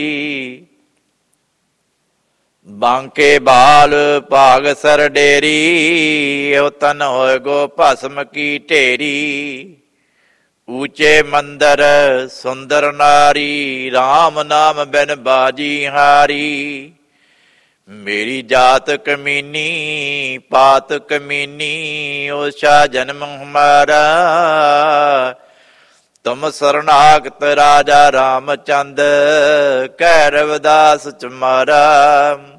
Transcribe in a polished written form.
ਬਾਂਕੇ ਬਾਲ ਭਾਗ sir dairy, ਉਹ ਤਨ ਹੋਏ ਗੋ ਭਸਮ ਕੀ ਢੇਰੀ। ਊਚੇ ਮੰਦਰ ਸੁੰਦਰ ਨਾਰੀ, ਰਾਮ ਨਾਮ ਬਿਨ ਬਾਜੀ ਹਾਰੀ। ਮੇਰੀ ਜਾਤ ਕਮੀਨੀ ਪਾਤ ਕਮੀਨੀ, ਓਸ਼ਾ ਜਨਮ ਹਮਾਰਾ। ਤੁਮ ਸਰਨਾਗਤ ਰਾਜਾ ਰਾਮਚੰਦ, ਕਹਿ ਰਵਿਦਾਸ ਚਮਾਰਾ।